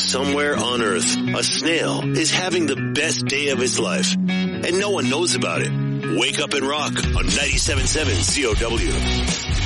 somewhere on Earth, a snail is having the best day of his life, and no one knows about it. Wake up and rock on 97.7 COW.